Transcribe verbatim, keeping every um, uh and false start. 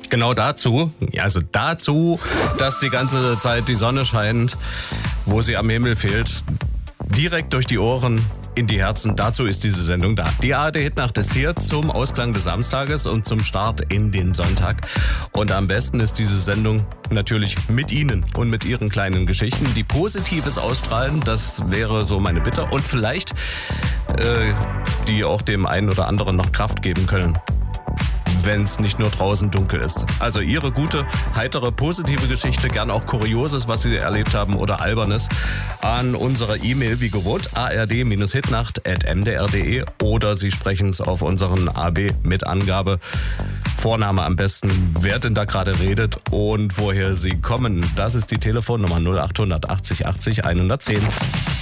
Genau dazu, also dazu, dass die ganze Zeit die Sonne scheint, wo sie am Himmel fehlt, direkt durch die Ohren in die Herzen. Dazu ist diese Sendung da. Die A R D-Hitnacht ist hier zum Ausklang des Samstages und zum Start in den Sonntag. Und am besten ist diese Sendung natürlich mit Ihnen und mit Ihren kleinen Geschichten, die Positives ausstrahlen. Das wäre so meine Bitte. Und vielleicht, äh, die auch dem einen oder anderen noch Kraft geben können, wenn es nicht nur draußen dunkel ist. Also Ihre gute, heitere, positive Geschichte, gern auch Kurioses, was Sie erlebt haben oder Albernes, an unsere E-Mail wie gewohnt, a r d hitnacht at m d r punkt d e, oder Sie sprechen es auf unseren A B mit Angabe, Vorname am besten, wer denn da gerade redet und woher Sie kommen. Das ist die Telefonnummer null acht achtzig achtzig hundertzehn.